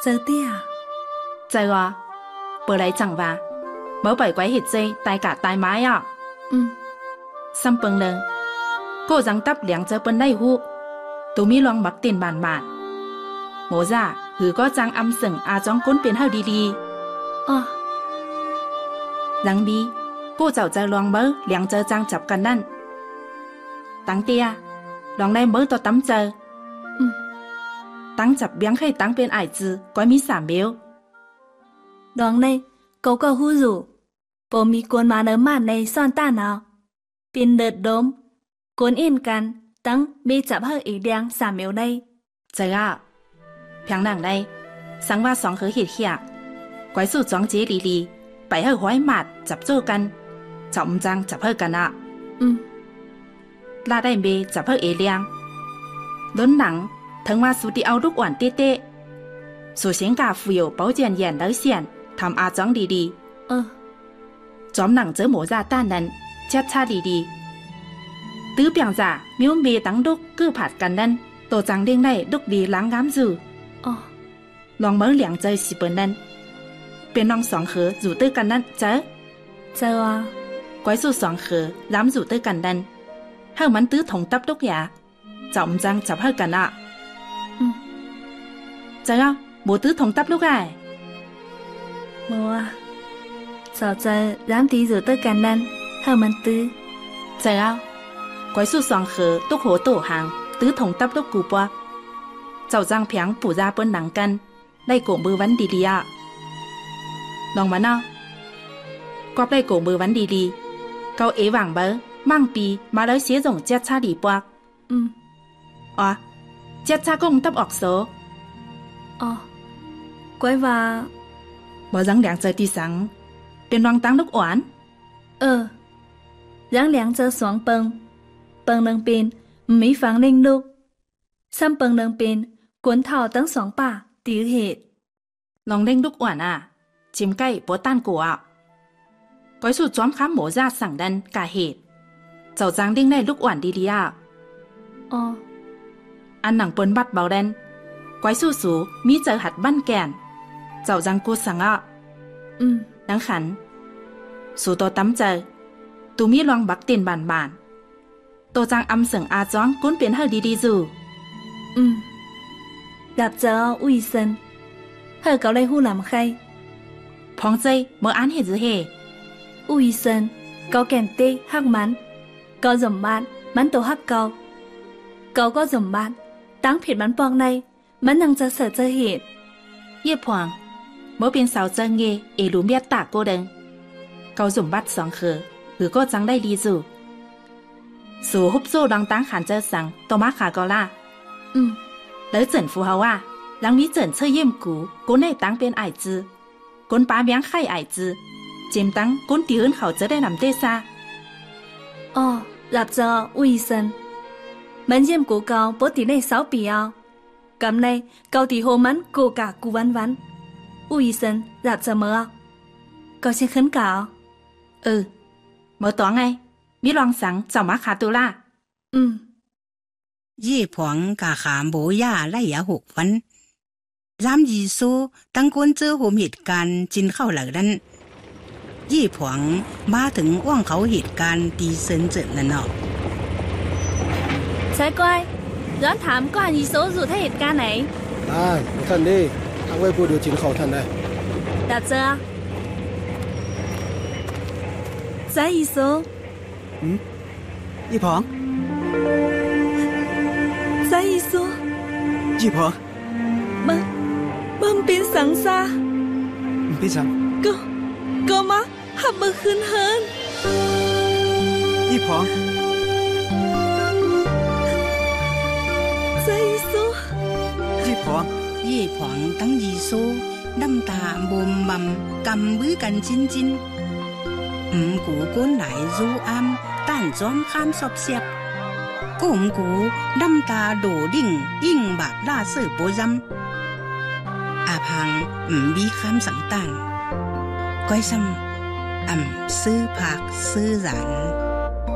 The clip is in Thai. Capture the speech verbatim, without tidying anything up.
เจอเตี้ยเจออ่ะเปิดไรจังวะเมื่อไปไว้เหตุใจตายกะตายไม้อ่ะอืมซ้ำเปิงเลยก็จังตับเหลียงเจอเปิ้นได้หูตูมีลองบักเตียนบานบานโมจ่าหือก็จังอำสึงอาจ้องก้นเป็นเฮาดีๆอ๋อหลังดีก็เจ้าเจอลองเบอเหลียงเจอจังจับกันนั่นตั้งเตียลองได้เบอตัวตั้มเจออืมตั้งจับเบี้ยงให้ตั้งเป็นไอจือก็มีสามเบลลองในก็ก็หู้อยู่ปมีกวนมาเนอมาในซ่อนต้านเอาเป็นเดิดดมกวนเอ็นกันตั้งเบจับเฮออีเดียงสามเมลได้เจออ่ะเพียงนั่งได้สังว่าสองเหอเหตุเขียกไกวสู้จ้องเจลีลีไปเฮอห้อยหมัดจับโจ้กันจับมจังจับเฮอกันอ่ะอืมลาได้เบจับเฮอเอเลียงล้นหนังถึงว่าสุดที่เอาลูกอ่อนเต้เต้สู่เสียงกาฟิวเป้าเจียนเย็นเด้อเสียนทำอาจ้องดีๆเออจอมหนังเจอหมูจ่าต้านนั้นเช็ดชาดีๆตื้อเปียงจ่ามิ้วเมตั้งดุกกื้อผัดกันนั้นโตจังเด้งได้ดุกดีล้างงามจู่อ๋อลองเมื่อเหลียงเจอสิเปิ้นนั้นเป็นน้องสองเหอจู่ตื้อกันนั้นเจอเจออ่ะก้อยสู้สองเหอล้ำจู่ตื้อกันนั้นเฮามันตื้อถงตับดุกหยาจอมจังจับเฮากันอ่ะอืมเจอหมูตื้อถงตับลูกไอ้มัวสาวเจอร้านตีจู่ตื้อกันนั้นเฮามันตื้อเจอก้อยสู้สองเหอตุกโหโตหางตื้อถงตับลูกกูปะเจ้าจังเพียงปู่จาเปิ้นหนังกันได้โกมือวันดีๆอ่ะลองมาเนาะก็ได้โกมือวันดีๆเกาเอหวังเบอมั่งปีมาแล้วเสียส่งเจ็ดชาดีปวกอืมอ๋อเจ็ดชาก็งตับออกโซอ๋อก้อยว่าบ่จังเหลียงเจอตีสังเป็นวังตังลูกอ่อนเออยังเหลียงเจอสองเปิงเปิงหนึ่งเป็นมีฝังเล่งลูกซ้ำเปิงหนึ่งเป็นกวนเท่าตั้งสองป่าตีเหตุลองเล่งลูกอ่อนอ่ะชิมใกล้ปวดต้านกัวก้อยสูดจ้อมค้ำหมูญาสั่งดันกาเหตุเจ้าจังเด้งได้ลูกอ่อนดีๆอ่ะอ๋ออันหนังเปิ้นบัดเบาแดนก้อยสู้สูมีเจอหัดบ้านแก่นเจ้าจังกูสั่งอ่ะอืมดังขันสู่ตัวตั้มเจอตูมีลองบักเตียนบานบานตัวจังอำเสิงอาจ้องก้นเป็นเฮอดีๆจู่อืมดับเจออุ้ยเซนเฮอเกาเลยหู้หลำใครพองใจเมื่ออ่านเหตุเหอุ้ยเซนเกาแก่นเต้ฮักมันเกาสมบัติมันตัวฮักเกาเกาก็สมบัติตั้งผิดมันปองในมันยังจะเสือเจอเหตุเยี่ยพวงเมื่อเป็นสาวเจงเงเอลูเมียตากโกเดงเกาสมบัติสองคือหรือก็จังได้ดีจู่สู่ฮุบโซ่ดังตั้งขันเจอสังตัวมาขาเกาล่าอืมแล้วเจินฟูเฮาว่าหลังมีเจินเชื่อเยี่ยมกูก้นในตั้งเป็นไอจื้อก้นป้าเมียงไข่ไอจื้อเจมตั้งก้นตีหื้นเขาจะได้นำเตซ่าอ๋อหลับเจออุ้ยเซนมันเยี่ยมกูเกาปกติในสาวปีเอากำในเกาตีโฮมันกูกะกูวันวันอุ้ยเซนหลับเจอเมื่อก็เช่นขึ้นเก่าเออเมื่อตัวไงมีลองสังเจ้ามาขาตุล่าอืมยี่ผวงกาขามโบย่าไล่ยาหกวันรามยีซูตั้งก้นเจอโหมเหตุการณ์จินเข้าหลังนั้นยี่ผวงมาถึงว่างเขาเหตุการณ์ตีเซินเจิดแล้วเนาะใช่ก้อยย้อนถามก่อนยีซูสู่ถ้าเหตุการณ์ไหนได้ท่านดิทางไว้พูดเดี๋ยวจินเข้าท่านได้ดับเจอใจยีซูอืมยี่ผวงใจยีซูยี่ผวงมันมันเป็นสังซามันเป็นสังก็ก็มาหับมือขึ้นเฮินยี่ผวงใจยีซูยี่ผวงยี่ผวงตั้งยีซูน้ำตาบ่มบำกำมือกันจินจินอืมกูก้นไหลรูอ้ำต้านจ้อมข้ามสอบเสียบก้มกูน้ำตาโดดิ่งยิ่งบาดล่าเสือโปยำอาพังอืมบีข้ามสังตันก้อยซ้ำอ่ำซื้อผักซื้อหลาน